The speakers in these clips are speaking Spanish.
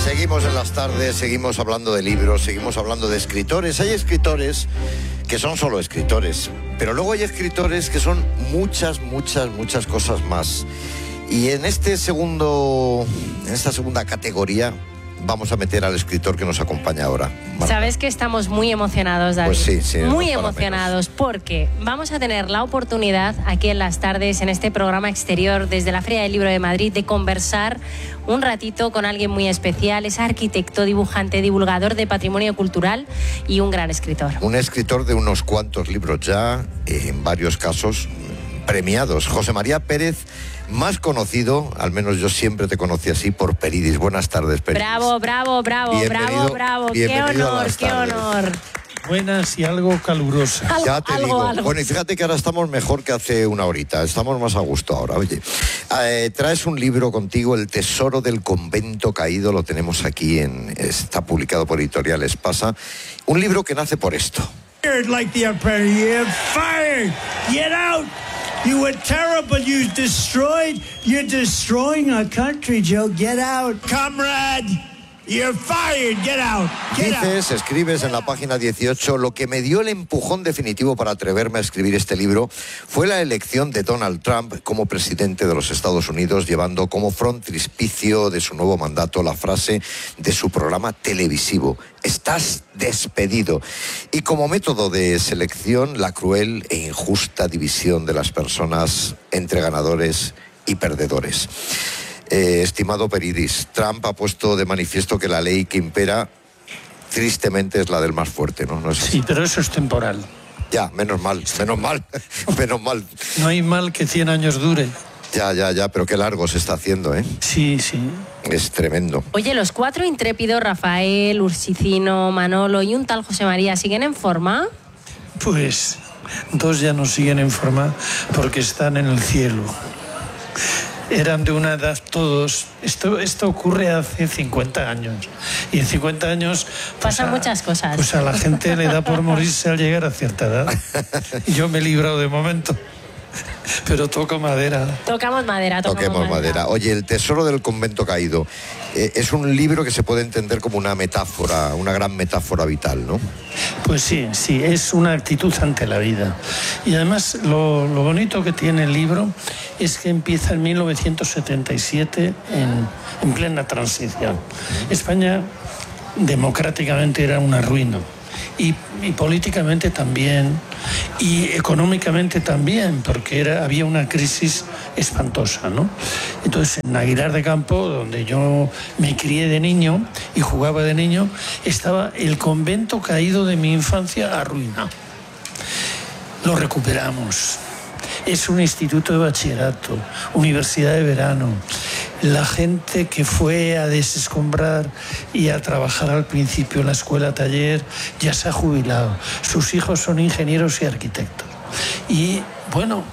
Seguimos en las tardes, seguimos hablando de libros, seguimos hablando de escritores. Hay escritores que son solo escritores, pero luego hay escritores que son muchas cosas más. Y en esta segunda categoría vamos a meter al escritor que nos acompaña ahora. Marta. Sabes que estamos muy emocionados, David. Pues sí, muy emocionados, porque vamos a tener la oportunidad aquí en las tardes, en este programa exterior desde la Feria del Libro de Madrid, de conversar un ratito con alguien muy especial. Es arquitecto, dibujante, divulgador de patrimonio cultural y un gran escritor. Un escritor de unos cuantos libros ya, en varios casos premiados. José María Pérez, más conocido, al menos yo siempre te conocí así, por Peridis. Buenas tardes, Peridis. Bravo. Qué honor. Buenas y algo calurosas. Ya te digo. Bueno, y fíjate que ahora estamos mejor que hace una horita. Estamos más a gusto ahora. Oye, traes un libro contigo, El tesoro del convento caído. Lo tenemos aquí, está publicado por Editorial Espasa. Un libro que nace por esto. Like the emperor, you're fired. Get out. You were terrible. You're destroying our country, Joe. Get out. Comrade, you're fired. Get out. Escribes en la página 18, lo que me dio el empujón definitivo para atreverme a escribir este libro fue la elección de Donald Trump como presidente de los Estados Unidos, llevando como frontispicio de su nuevo mandato la frase de su programa televisivo: estás despedido. Y como método de selección, la cruel e injusta división de las personas entre ganadores y perdedores. Estimado Peridis, Trump ha puesto de manifiesto que la ley que impera tristemente es la del más fuerte, ¿no? ¿No es así? Sí, pero eso es temporal. Ya, menos mal. No hay mal que 100 años dure. Ya, pero qué largo se está haciendo, ¿eh? Sí. Es tremendo. Oye, los cuatro intrépidos, Rafael, Ursicino, Manolo y un tal José María, ¿siguen en forma? Pues 2 ya no siguen en forma porque están en el cielo. Eran de una edad todos. Esto ocurre hace 50 años. Y en 50 años... Pasan muchas cosas. Pues a la gente le da por morirse al llegar a cierta edad. Y yo me he librado de momento. Pero toco madera. Toquemos madera. Oye, El tesoro del convento caído es un libro que se puede entender como una metáfora, una gran metáfora vital, ¿no? Pues sí, es una actitud ante la vida. Y además lo bonito que tiene el libro es que empieza en 1977 en plena transición. España democráticamente era una ruina. Y políticamente también, y económicamente también, porque había una crisis espantosa, ¿no? Entonces, en Aguilar de Campo, donde yo me crié de niño y jugaba de niño, estaba el convento caído de mi infancia arruinado. Lo recuperamos. Es un instituto de bachillerato, universidad de verano. La gente que fue a desescombrar y a trabajar al principio en la escuela taller ya se ha jubilado. Sus hijos son ingenieros y arquitectos. Y bueno,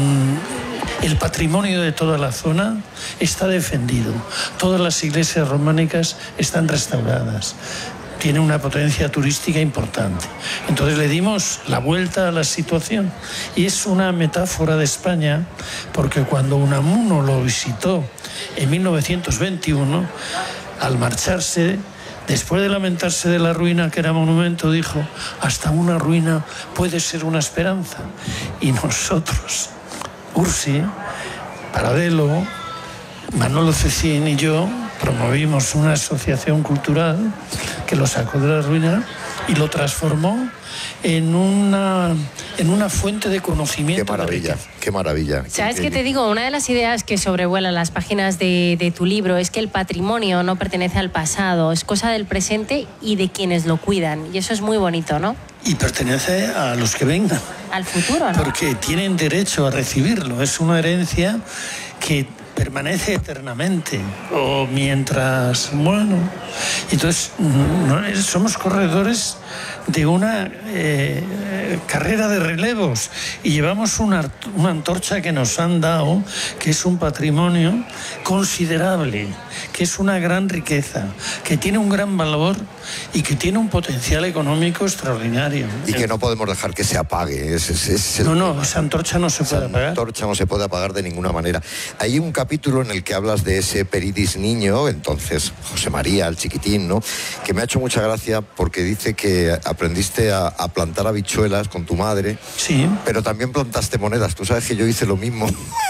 el patrimonio de toda la zona está defendido. Todas las iglesias románicas están restauradas. Tiene una potencia turística importante. Entonces le dimos la vuelta a la situación. Y es una metáfora de España, porque cuando Unamuno lo visitó en 1921, al marcharse, después de lamentarse de la ruina que era monumento, dijo: hasta una ruina puede ser una esperanza. Y nosotros, Ursi, Paradelo, Manolo Cecín y yo, promovimos una asociación cultural que lo sacó de la ruina y lo transformó en una fuente de conocimiento. Qué maravilla. ¿Sabes qué te digo? Una de las ideas que sobrevuelan las páginas de tu libro es que el patrimonio no pertenece al pasado, es cosa del presente y de quienes lo cuidan. Y eso es muy bonito, ¿no? Y pertenece a los que vengan. Al futuro, ¿no? Porque tienen derecho a recibirlo. Es una herencia que permanece eternamente, o mientras, bueno, entonces somos corredores de una carrera de relevos y llevamos una antorcha que nos han dado, que es un patrimonio considerable, que es una gran riqueza, que tiene un gran valor y que tiene un potencial económico extraordinario. Y que no podemos dejar que se apague. No, esa antorcha no se puede apagar. Esa antorcha no se puede apagar de ninguna manera. Hay un capítulo en el que hablas de ese Peridis niño, entonces José María, el chiquitín, ¿no?, que me ha hecho mucha gracia porque dice que aprendiste a plantar habichuelas con tu madre, sí, pero también plantaste monedas. Tú sabes que yo hice lo mismo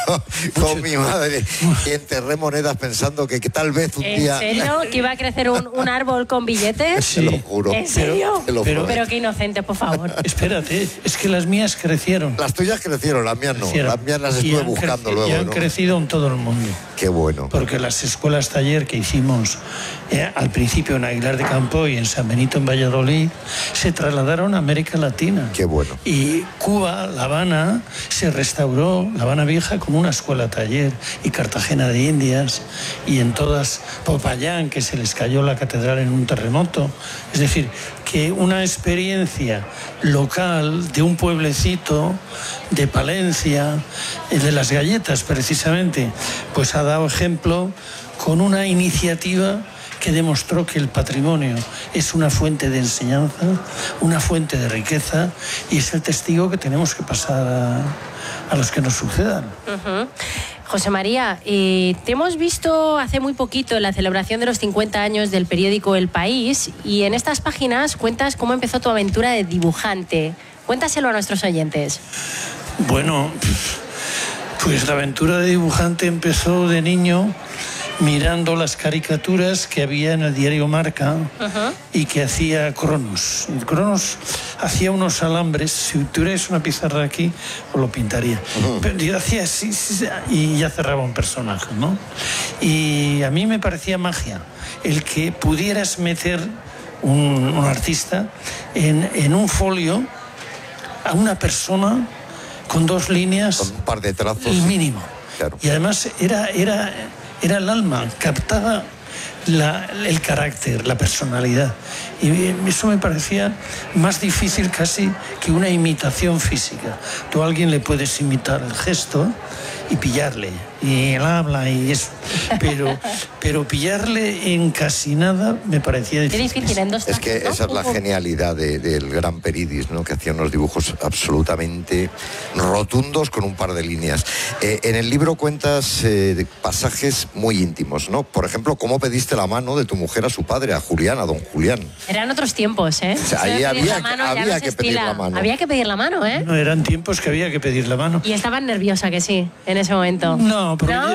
con mi madre y enterré monedas pensando que tal vez un día... ¿En serio? ¿Que iba a crecer un árbol con billetes? Sí. Te lo juro. ¿En serio? Pero qué inocente, por favor. Espérate, es que las mías crecieron. Las tuyas crecieron, las mías no. Las mías las estuve buscando luego. Y han crecido en todo el mundo. Qué bueno. Porque las escuelas taller que hicimos al principio en Aguilar de Campo y en San Benito en Valladolid se trasladaron a América Latina. Qué bueno. Y Cuba, La Habana, se restauró, La Habana Vieja, como una escuela taller, y Cartagena de Indias, y en todas, Popayán, que se les cayó la catedral en un terremoto. Es decir, que una experiencia local de un pueblecito de Palencia, de las galletas precisamente, pues ha dado ejemplo con una iniciativa que demostró que el patrimonio es una fuente de enseñanza, una fuente de riqueza, y es el testigo que tenemos que pasar a los que nos sucedan. Uh-huh. José María, te hemos visto hace muy poquito en la celebración de los 50 años del periódico El País, y en estas páginas cuentas cómo empezó tu aventura de dibujante. Cuéntaselo a nuestros oyentes. Bueno, pues la aventura de dibujante empezó de niño mirando las caricaturas que había en el diario Marca, uh-huh, y que hacía Cronos. Cronos hacía unos alambres, si tuvierais una pizarra aquí, os lo pintaría. Uh-huh. Pero yo hacía así, y ya cerraba un personaje, ¿no? Y a mí me parecía magia el que pudieras meter un artista en un folio a una persona con 2 líneas, con un par de trazos, el mínimo. Claro. Y además era el alma, captaba el carácter, la personalidad. Y eso me parecía más difícil casi que una imitación física. Tú a alguien le puedes imitar el gesto y pillarle, y él habla y eso. Pero pillarle en casi nada me parecía difícil. Es difícil en 2 trazos, es que esa es la genialidad del gran Peridis, ¿no?, que hacía unos dibujos absolutamente rotundos con un par de líneas. En el libro cuentas pasajes muy íntimos, ¿no? Por ejemplo, cómo pediste la mano de tu mujer a su padre, a Julián, a don Julián. Eran otros tiempos, ¿eh? O sea, ahí había que pedir la mano. Había que pedir la mano, ¿eh? No, eran tiempos que había que pedir la mano. Y estabas nerviosa, que sí, en ese momento. No,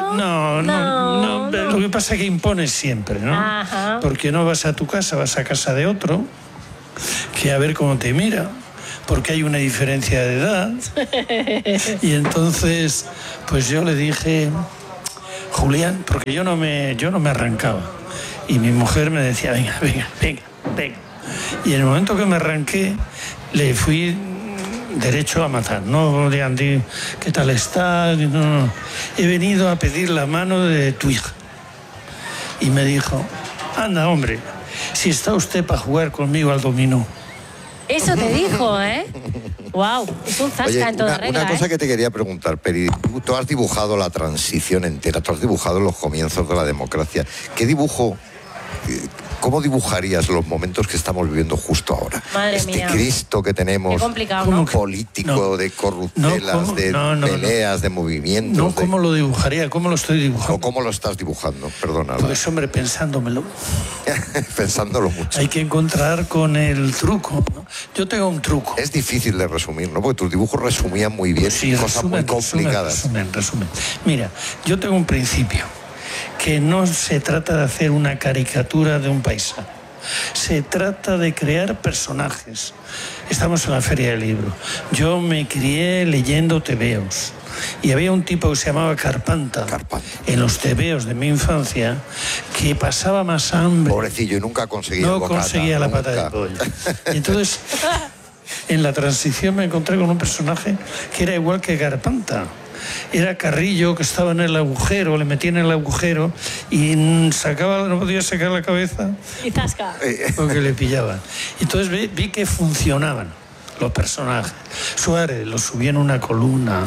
lo que pasa es que impones siempre, ¿no? Ajá. Porque no vas a tu casa, vas a casa de otro, que a ver cómo te mira, porque hay una diferencia de edad. Y entonces, pues yo le dije, Julián, porque yo no me arrancaba. Y mi mujer me decía, venga. Y en el momento que me arranqué, le fui derecho a matar, no de Andy, ¿qué tal estás? No. He venido a pedir la mano de tu hija. Y me dijo, anda, hombre, si está usted para jugar conmigo al dominó. Eso te dijo, ¿eh? Wow, es un zasca. Oye, en toda regla. Una cosa que te quería preguntar, Peri, tú has dibujado la transición entera, tú has dibujado los comienzos de la democracia. ¿Qué dibujo? ¿Cómo dibujarías los momentos que estamos viviendo justo ahora? Madre mía. Cristo que tenemos, qué complicado, ¿no? Político, de corruptelas, peleas, de movimientos. No, ¿cómo lo dibujaría? ¿Cómo lo estoy dibujando? ¿O cómo lo estás dibujando? Perdona. Pues, hombre, pensándomelo. Pensándolo mucho. Hay que encontrar con el truco, ¿no? Yo tengo un truco. Es difícil de resumir, ¿no? Porque tus dibujos resumían muy bien, sí, cosas muy complicadas. Resumen. Mira, yo tengo un principio, que no se trata de hacer una caricatura de un paisano. Se trata de crear personajes. Estamos en la Feria del Libro. Yo me crié leyendo tebeos. Y había un tipo que se llamaba Carpanta. En los tebeos de mi infancia, que pasaba más hambre. Pobrecillo, y nunca conseguía No conseguía la pata de pollo. Y entonces, en la transición me encontré con un personaje que era igual que Carpanta. Era Carrillo, que estaba en el agujero, le metía en el agujero y no podía sacar la cabeza. Y tasca. Porque le pillaban. Entonces vi que funcionaban. los personajes. Suárez lo subí en una columna.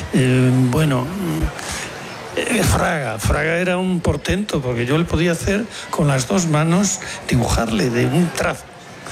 Fraga era un portento, porque yo le podía hacer con las dos manos, dibujarle de un trazo.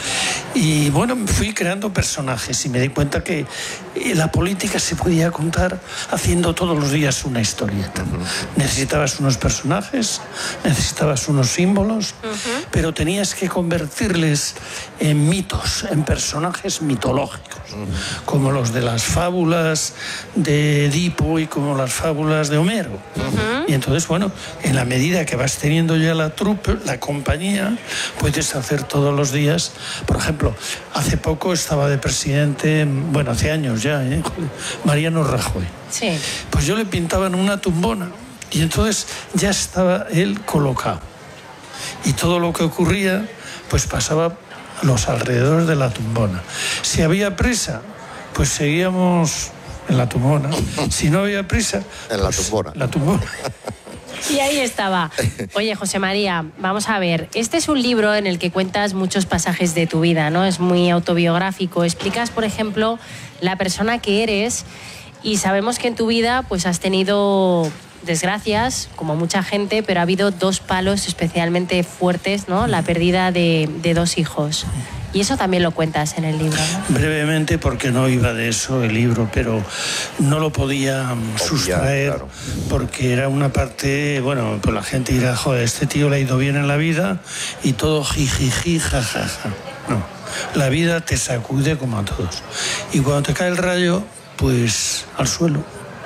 Y bueno, fui creando personajes y me di cuenta que la política se podía contar haciendo todos los días una historieta. Necesitabas unos personajes, necesitabas unos símbolos, pero tenías que convertirles en mitos, en personajes mitológicos, como los de las fábulas de Edipo y como las fábulas de Homero. Y entonces, bueno, en la medida que vas teniendo ya la troupe, la compañía, puedes hacer todos los días. Por ejemplo, hace poco estaba de presidente, bueno, hace años ya, Mariano Rajoy. Sí. Pues yo le pintaba en una tumbona y entonces ya estaba él colocado. Y todo lo que ocurría, pues pasaba a los alrededores de la tumbona. Si había prisa, pues seguíamos en la tumbona. Si no había prisa, en la tumbona. La tumbona. Y ahí estaba. Oye, José María, vamos a ver. Este es un libro en el que cuentas muchos pasajes de tu vida, ¿no? Es muy autobiográfico. Explicas, por ejemplo, la persona que eres y sabemos que en tu vida pues has tenido desgracias, como mucha gente, pero ha habido dos palos especialmente fuertes, ¿no? La pérdida de dos hijos. Y eso también lo cuentas en el libro, ¿no? Brevemente, porque no iba de eso el libro, pero no lo podía sustraer, claro, porque era una parte, bueno, pues la gente dirá, joder, este tío le ha ido bien en la vida y todo jijiji, jajaja. No, la vida te sacude como a todos. Y cuando te cae el rayo, pues al suelo.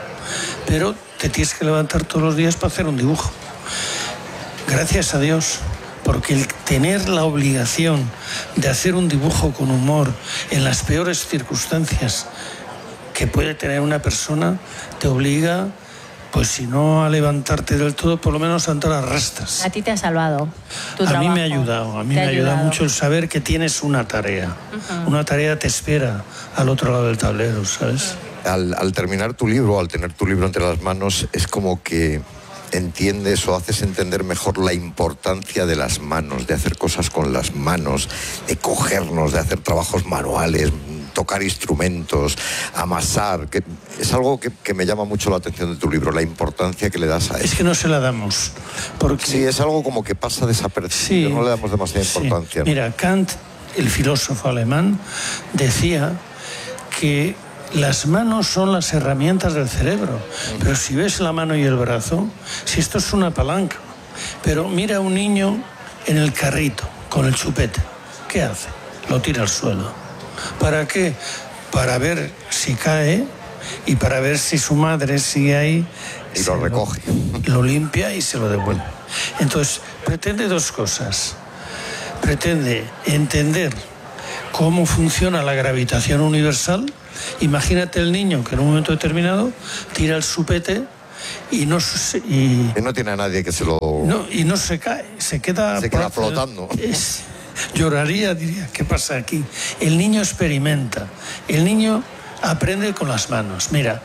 Pero te tienes que levantar todos los días para hacer un dibujo. Gracias a Dios. Porque el tener la obligación de hacer un dibujo con humor en las peores circunstancias que puede tener una persona, te obliga, pues si no a levantarte del todo, por lo menos a andar a rastas. A ti te ha salvado tu trabajo. A mí me ha ayudado, a mí me ayuda mucho el saber que tienes una tarea. Una tarea te espera al otro lado del tablero, ¿sabes? Al terminar tu libro, al tener tu libro entre las manos, es como que entiendes o haces entender mejor la importancia de las manos, de hacer cosas con las manos, de cogernos, de hacer trabajos manuales, tocar instrumentos, amasar, que es algo que me llama mucho la atención de tu libro, la importancia que le das a eso. Es que no se la damos. Porque... Sí, es algo como que pasa desapercibido, sí, no le damos demasiada importancia. Sí. Mira, Kant, el filósofo alemán, decía que las manos son las herramientas del cerebro, pero si ves la mano y el brazo, si esto es una palanca, pero mira a un niño en el carrito con el chupete, ¿qué hace? Lo tira al suelo. ¿Para qué? Para ver si cae y para ver si su madre sigue ahí y lo recoge, lo limpia y se lo devuelve. Entonces, pretende dos cosas. Pretende entender cómo funciona la gravitación universal. Imagínate el niño que en un momento determinado tira el chupete y no tiene a nadie que se lo... No, y no se cae, se queda flotando. Lloraría, diría, ¿qué pasa aquí? El niño experimenta, el niño aprende con las manos. Mira,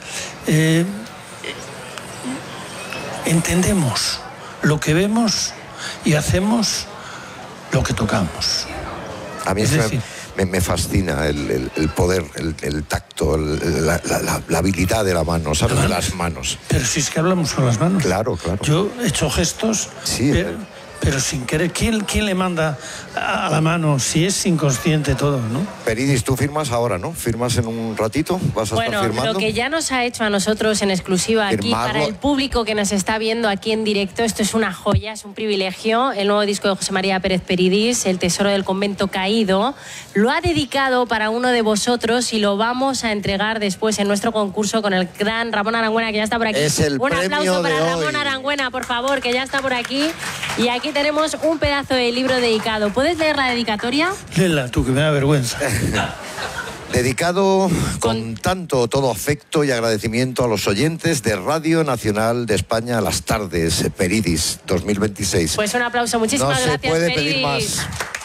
entendemos lo que vemos y hacemos lo que tocamos. A mí me fascina el poder, el tacto, la habilidad de la mano, ¿sabes? De las manos. Pero si es que hablamos con las manos. Claro, claro. Yo he hecho gestos, sí, pero sin querer. ¿Quién le manda a la mano si es inconsciente todo, no? Peridis, tú firmas ahora, ¿no? ¿Firmas en un ratito? ¿Vas a estar firmando? Lo que ya nos ha hecho a nosotros en exclusiva aquí para el público que nos está viendo aquí en directo, esto es una joya, es un privilegio. El nuevo disco de José María Pérez Peridis, El tesoro del convento caído, lo ha dedicado para uno de vosotros y lo vamos a entregar después en nuestro concurso con el gran Ramón Arangüena, que ya está por aquí. Es el un aplauso para hoy. Ramón Arangüena, por favor, que ya está por aquí. Y aquí tenemos un pedazo de libro dedicado. ¿Puedes leer la dedicatoria? Léela tú, que me da vergüenza. Dedicado con todo afecto y agradecimiento a los oyentes de Radio Nacional de España, Las Tardes, Peridis 2026. Pues un aplauso, muchísimas gracias, No se puede Peridis. pedir más.